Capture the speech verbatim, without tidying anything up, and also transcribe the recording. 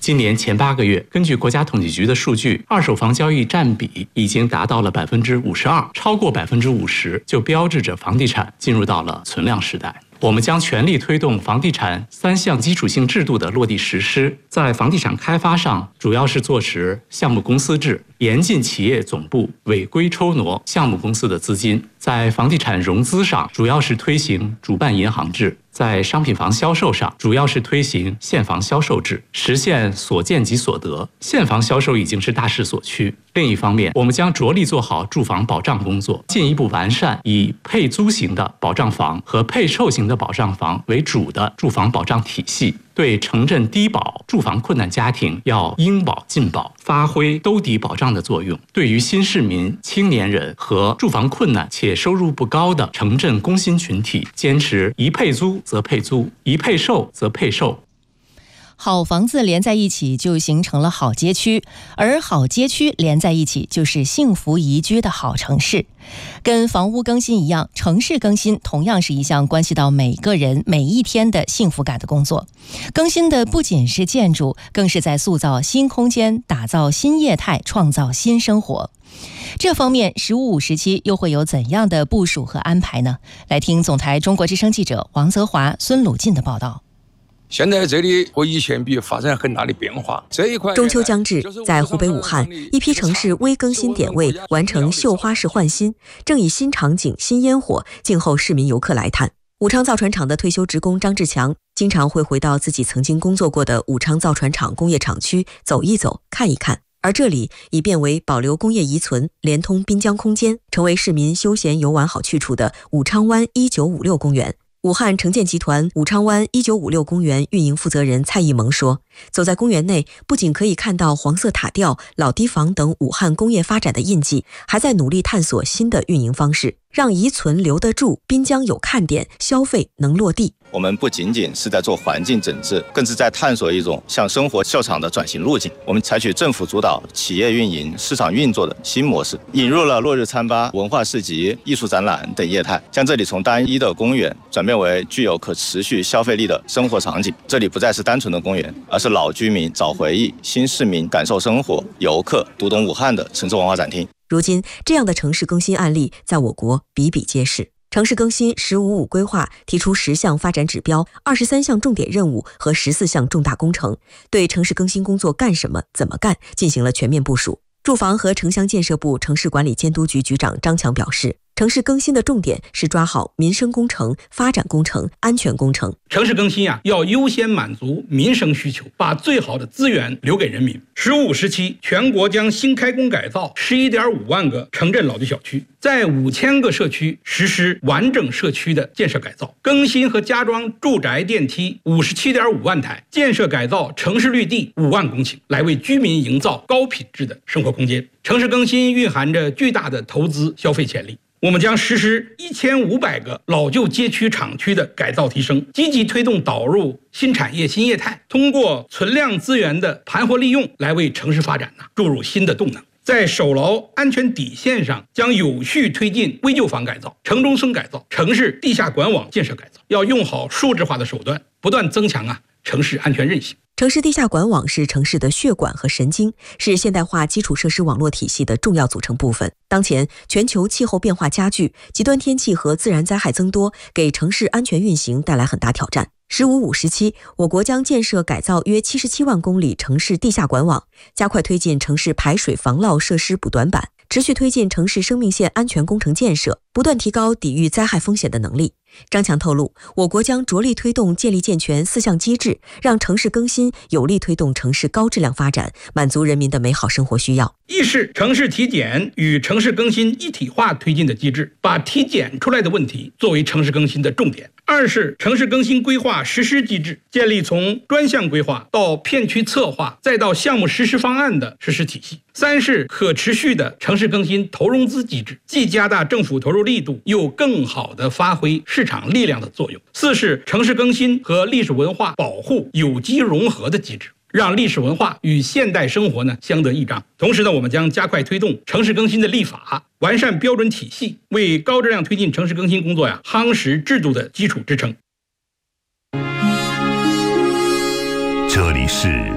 今年前八个月，根据国家统计局的数据，二手房交易占比已经达到了百分之五十二，超过百分之五十，就标志着房地产进入到了存量时代。我们将全力推动房地产三项基础性制度的落地实施，在房地产开发上，主要是做实项目公司制，严禁企业总部违规抽挪项目公司的资金；在房地产融资上，主要是推行主办银行制；在商品房销售上，主要是推行现房销售制，实现所见即所得。现房销售已经是大势所趋。另一方面，我们将着力做好住房保障工作，进一步完善以配租型的保障房和配售型的保障房为主的住房保障体系，对城镇低保住房困难家庭要应保尽保，发挥兜底保障的作用。对于新市民、青年人和住房困难且收入不高的城镇工薪群体，坚持一配租则配租，一配售则配售。 好房子连在一起就形成了好街区，而好街区连在一起就是幸福宜居的好城市。跟房屋更新一样，城市更新同样是一项关系到每个人每一天的幸福感的工作。更新的不仅是建筑，更是在塑造新空间，打造新业态，创造新生活。这方面十五五时期又会有怎样的部署和安排呢？来听总台中国之声记者王泽华、孙鲁进的报道。 现在这里和以前比发生很大的变化。这一块中秋将至，在湖北武汉，一批城市微更新点位，完成绣花式换新，正以新场景、新烟火静候市民游客来探。武昌造船厂的退休职工张志强经常会回到自己曾经工作过的武昌造船厂工业厂区走一走、看一看，而这里已变为保留工业遗存、连通滨江空间，成为市民休闲游玩好去处的武昌湾一九五六公园。武汉城建集团武昌湾一九五六公园运营负责人蔡义萌说，走在公园内，不仅可以看到黄色塔吊、老堤防等武汉工业发展的印记，还在努力探索新的运营方式，让遗存留得住，滨江有看点，消费能落地。 我们不仅仅是在做环境整治，更是在探索一种向生活秀场的转型路径。我们采取政府主导、企业运营、市场运作的新模式，引入了落日餐吧、文化市集、艺术展览等业态，将这里从单一的公园转变为具有可持续消费力的生活场景。这里不再是单纯的公园，而是老居民找回忆、新市民感受生活、游客读懂武汉的城市文化展厅。 如今，这样的城市更新案例在我国比比皆是。城市更新“十五五”规划提出十项发展指标、二十三项重点任务和十四项重大工程，对城市更新工作干什么、怎么干进行了全面部署。住房和城乡建设部城市管理监督局局长张强表示，城市更新的重点是抓好民生工程、发展工程、安全工程。 城市更新啊，要优先满足民生需求，把最好的资源留给人民。十五时期，全国将新开工改造十一点五万个城镇老旧小区，在五千个社区实施完整社区的建设改造，更新和加装住宅电梯五十七点五万台，建设改造城市绿地五万公顷，来为居民营造高品质的生活空间。城市更新蕴含着巨大的投资消费潜力。我们将实施一千五百个老旧街区厂区的改造提升，积极推动导入新产业新业态，通过存量资源的盘活利用来为城市发展呢注入新的动能。在守牢安全底线上，将有序推进危旧房改造、城中村改造、城市地下管网建设改造，要用好数字化的手段，不断增强啊城市安全韧性。 城市地下管网是城市的血管和神经，是现代化基础设施网络体系的重要组成部分。当前全球气候变化加剧，极端天气和自然灾害增多，给城市安全运行带来很大挑战。十五五时期，我国将建设改造约七十七万公里城市地下管网，加快推进城市排水防涝设施补短板，持续推进城市生命线安全工程建设，不断提高抵御灾害风险的能力。张强透露，我国将着力推动建立健全四项机制，让城市更新有力推动城市高质量发展，满足人民的美好生活需要。 一是城市体检与城市更新一体化推进的机制，把体检出来的问题作为城市更新的重点。二是城市更新规划实施机制，建立从专项规划到片区策划再到项目实施方案的实施体系。三是可持续的城市更新投融资机制，既加大政府投入力度，又更好地发挥市场力量的作用。四是城市更新和历史文化保护有机融合的机制，让历史文化与现代生活呢相得益彰。同时呢，我们将加快推动城市更新的立法，完善标准体系，为高质量推进城市更新工作呀夯实制度的基础支撑。 这里是